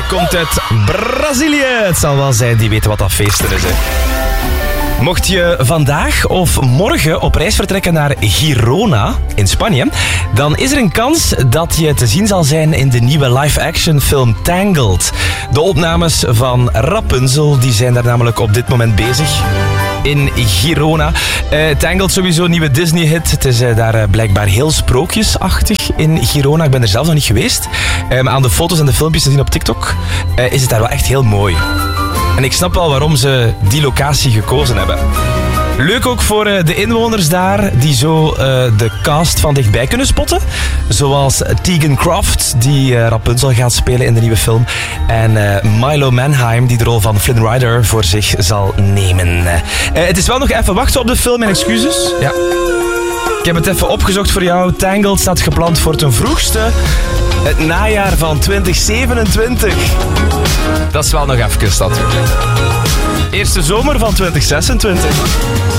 komt uit Brazilië. Het zal wel zijn, die weten wat dat feesten is. Hè. Mocht je vandaag of morgen op reis vertrekken naar Girona in Spanje, dan is er een kans dat je te zien zal zijn in de nieuwe live-action film Tangled. De opnames van Rapunzel die zijn daar namelijk op dit moment bezig. In Girona. Tangled sowieso een nieuwe Disney-hit. Het is daar blijkbaar heel sprookjesachtig in Girona. Ik ben er zelf nog niet geweest. Maar aan de foto's en de filmpjes te zien op TikTok is het daar wel echt heel mooi. En ik snap wel waarom ze die locatie gekozen hebben. Leuk ook voor de inwoners daar die zo de cast van dichtbij kunnen spotten. Zoals Tegan Croft, die Rapunzel gaat spelen in de nieuwe film. En Milo Manheim, die de rol van Flynn Rider voor zich zal nemen. Het is wel nog even wachten op de film, mijn excuses. Ja. Ik heb het even opgezocht voor jou. Tangled staat gepland voor ten vroegste het najaar van 2027. Dat is wel nog even, dat. Eerste zomer van 2026.